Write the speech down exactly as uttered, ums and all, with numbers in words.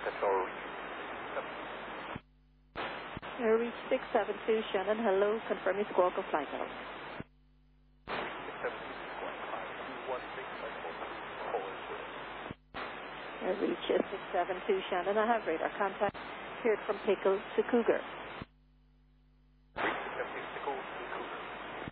control. Air reach six seven two, Shannon, hello, confirm your squawk of flight level. Air reach six seven two, Shannon, I have radar contact, cleared from Pickle to Cougar.